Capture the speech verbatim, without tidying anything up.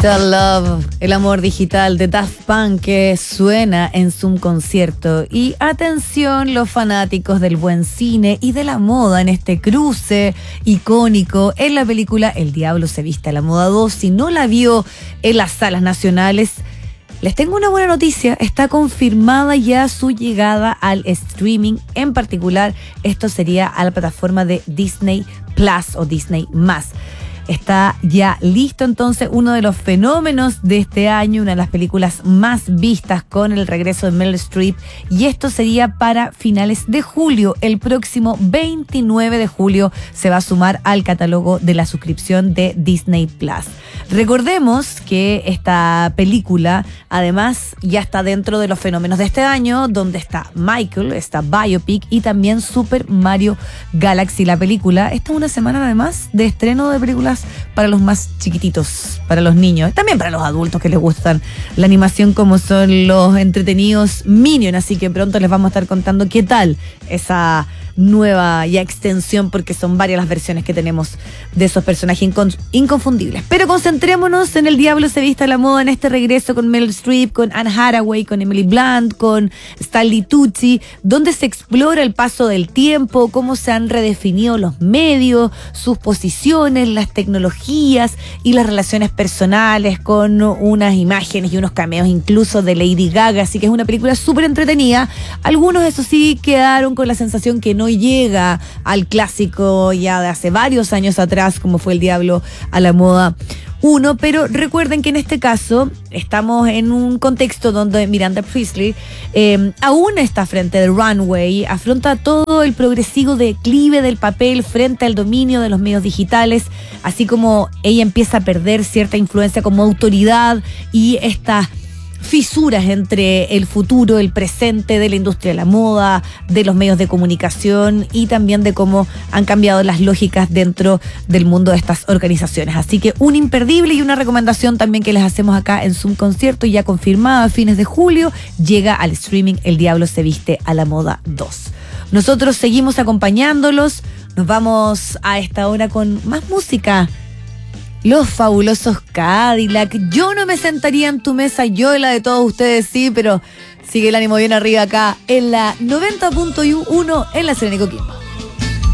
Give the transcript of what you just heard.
Digital Love, el amor digital de Daft Punk que suena en Zoom Concierto. Y atención los fanáticos del buen cine y de la moda en este cruce icónico en la película El Diablo se viste a la moda dos. Si no la vio en las salas nacionales, les tengo una buena noticia, está confirmada ya su llegada al streaming. En particular, esto sería a la plataforma de Disney Plus o Disney más. Está ya listo entonces uno de los fenómenos de este año, una de las películas más vistas con el regreso de Meryl Streep, y esto sería para finales de julio. El próximo veintinueve de julio se va a sumar al catálogo de la suscripción de Disney Plus. Recordemos que esta película además ya está dentro de los fenómenos de este año, donde está Michael, está Biopic y también Super Mario Galaxy, la película. Esta es una semana además de estreno de películas para los más chiquititos, para los niños, también para los adultos que les gustan la animación, como son los entretenidos Minions. Así que pronto les vamos a estar contando qué tal esa nueva ya extensión, porque son varias las versiones que tenemos de esos personajes incon- inconfundibles. Pero concentrémonos en El Diablo se viste a la moda, en este regreso con Meryl Streep, con Anne Hathaway, con Emily Blunt, con Stanley Tucci, donde se explora el paso del tiempo, cómo se han redefinido los medios, sus posiciones, las tecnologías y las relaciones personales, con unas imágenes y unos cameos incluso de Lady Gaga. Así que es una película súper entretenida. Algunos, eso sí, quedaron con la sensación que no llega al clásico ya de hace varios años atrás, como fue El Diablo a la moda uno, pero recuerden que en este caso estamos en un contexto donde Miranda Priestly eh, aún está frente del runway, afronta todo el progresivo declive del papel frente al dominio de los medios digitales, así como ella empieza a perder cierta influencia como autoridad y esta fisuras entre el futuro, el presente de la industria de la moda, de los medios de comunicación y también de cómo han cambiado las lógicas dentro del mundo de estas organizaciones. Así que un imperdible y una recomendación también que les hacemos acá en Zoom Concierto, ya confirmada a fines de julio, llega al streaming El Diablo se viste a la moda dos. Nosotros seguimos acompañándolos, nos vamos a esta hora con más música. Los fabulosos Cadillac. Yo no me sentaría en tu mesa, yo en la de todos ustedes sí, pero sigue el ánimo bien arriba acá en la noventa punto uno en la Serena y Coquimbo.